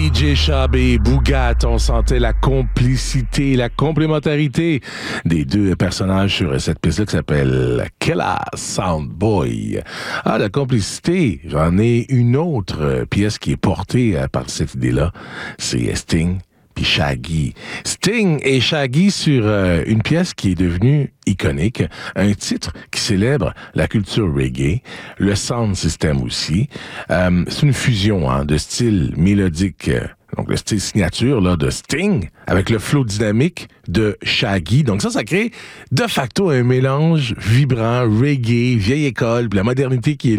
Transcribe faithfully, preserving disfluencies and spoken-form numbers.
D J Chab et Bougat, on sentait la complicité, la complémentarité des deux personnages sur cette pièce-là qui s'appelle Killa Soundboy. Ah, la complicité, j'en ai une autre pièce qui est portée par cette idée-là, c'est Sting puis Shaggy. Sting et Shaggy sur euh, une pièce qui est devenue iconique, un titre qui célèbre la culture reggae, le sound system aussi. Euh, c'est une fusion hein, de styles mélodiques, euh, donc le style signature là, de Sting avec le flow dynamique de Shaggy. Donc ça, ça crée de facto un mélange vibrant, reggae, vieille école, puis la modernité qui est